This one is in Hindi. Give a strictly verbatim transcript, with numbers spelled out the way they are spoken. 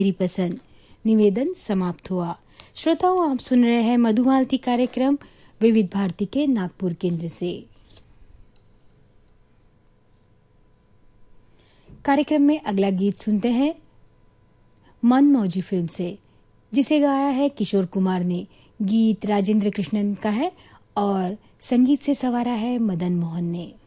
मेरी पसंद निवेदन समाप्त हुआ। श्रोताओं, आप सुन रहे हैं मधुमालती कार्यक्रम विविध भारती के नागपुर केंद्र से। कार्यक्रम में अगला गीत सुनते हैं मन मौजी फिल्म से, जिसे गाया है किशोर कुमार ने। गीत राजेंद्र कृष्णन का है और संगीत से सवारा है मदन मोहन ने।